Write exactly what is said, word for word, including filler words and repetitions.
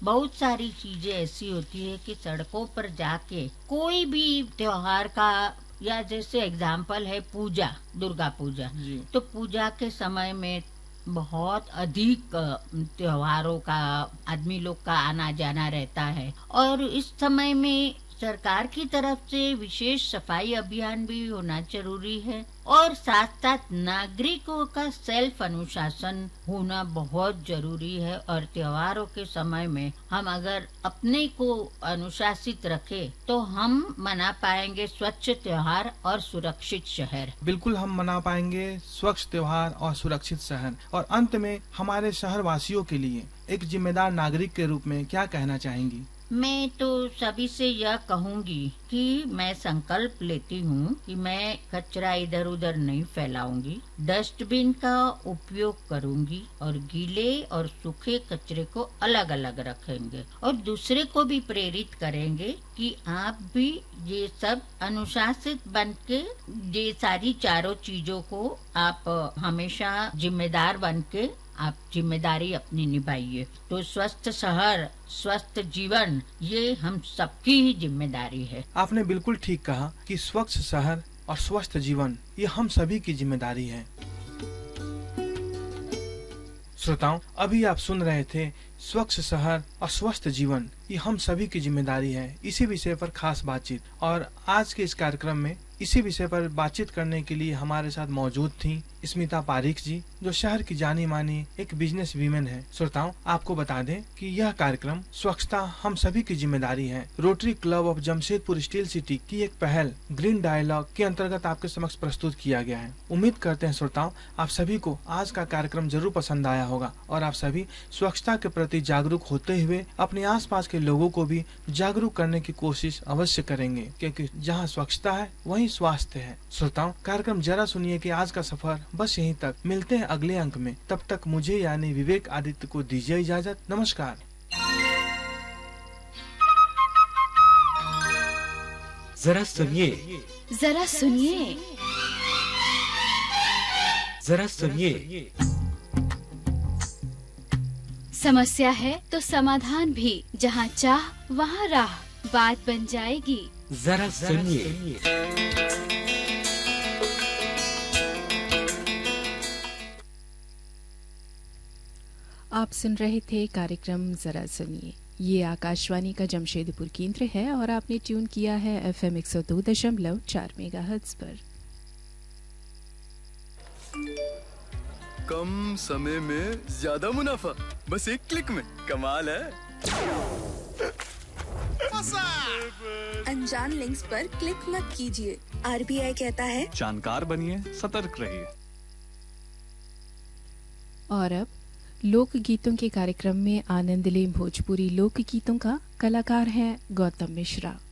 बहुत सारी चीजें ऐसी होती है कि सड़कों पर जाके कोई भी त्योहार का, या जैसे एग्जाम्पल है पूजा, दुर्गा पूजा, तो पूजा के समय में बहुत अधिक त्योहारों का आदमी लोग का आना जाना रहता है, और इस समय में सरकार की तरफ से विशेष सफाई अभियान भी होना जरूरी है, और साथ साथ नागरिकों का सेल्फ अनुशासन होना बहुत जरूरी है। और त्योहारों के समय में हम अगर अपने को अनुशासित रखें तो हम मना पाएंगे स्वच्छ त्योहार और सुरक्षित शहर। बिल्कुल, हम मना पाएंगे स्वच्छ त्योहार और सुरक्षित शहर। और अंत में हमारे शहर वासियों के लिए एक जिम्मेदार नागरिक के रूप में क्या कहना चाहेंगी? मैं तो सभी से यह कहूंगी कि मैं संकल्प लेती हूँ कि मैं कचरा इधर उधर नहीं फैलाऊंगी, डस्टबिन का उपयोग करूंगी और गीले और सूखे कचरे को अलग अलग रखेंगे, और दूसरे को भी प्रेरित करेंगे कि आप भी ये सब अनुशासित बन के ये सारी चारों चीजों को आप हमेशा जिम्मेदार बन के आप जिम्मेदारी अपनी निभाइए। तो स्वस्थ शहर, स्वस्थ जीवन, ये हम सबकी ही जिम्मेदारी है। आपने बिल्कुल ठीक कहा कि स्वच्छ शहर और स्वस्थ जीवन ये हम सभी की जिम्मेदारी है। श्रोताओं, अभी आप सुन रहे थे स्वच्छ शहर और स्वस्थ जीवन ये हम सभी की जिम्मेदारी है, इसी विषय पर खास बातचीत। और आज के इस कार्यक्रम में इसी विषय पर बातचीत करने के लिए हमारे साथ मौजूद थी स्मिता पारीक जी, जो शहर की जानी मानी एक बिजनेस वीमेन है। श्रोताओं, आपको बता दें कि यह कार्यक्रम स्वच्छता हम सभी की जिम्मेदारी है rotary club of Jamshedpur steel city की एक पहल ग्रीन डायलॉग के अंतर्गत आपके समक्ष प्रस्तुत किया गया है। उम्मीद करते हैं श्रोताओं आप सभी को आज का कार्यक्रम जरूर पसंद आया होगा, और आप सभी स्वच्छता के प्रति जागरूक होते हुए अपने आसपास के लोगों को भी जागरूक करने की कोशिश अवश्य करेंगे, क्योंकि जहाँ स्वच्छता है वहीं स्वास्थ्य है। श्रोताओं, कार्यक्रम जरा सुनिए कि आज का सफर बस यहीं तक। मिलते हैं अगले अंक में, तब तक मुझे यानी विवेक आदित्य को दीजिए इजाजत। नमस्कार। जरा सुनिए, जरा सुनिए, जरा सुनिए। समस्या है तो समाधान भी, जहाँ चाह वहाँ राह, बात बन जाएगी। जरा सुनिए। आप सुन रहे थे कार्यक्रम जरा सुनिए। ये आकाशवाणी का जमशेदपुर केंद्र है और आपने ट्यून किया है एफ एम एक सौ दो दशमलव चार मेगाहर्ट्ज पर। कम समय में ज्यादा मुनाफा, बस एक क्लिक में। कमाल है। अनजान लिंक्स पर क्लिक मत कीजिए। आर बी आई कहता है जानकार बनिए, सतर्क रहिए। और अब लोक गीतों के कार्यक्रम में आनंद लें भोजपुरी लोक गीतों का। कलाकार हैं गौतम मिश्रा।